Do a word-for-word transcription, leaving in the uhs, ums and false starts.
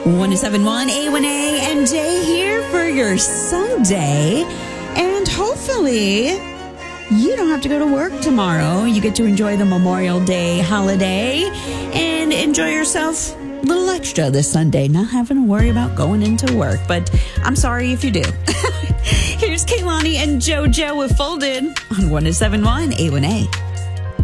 one oh seven point one A one A and Jay here for your Sunday. And hopefully you don't have to go to work tomorrow. You get to enjoy the Memorial Day holiday and enjoy yourself a little extra this Sunday, not having to worry about going into work. But I'm sorry if you do. Here's Kaylani and JoJo with Folded on one oh seven point one A one A.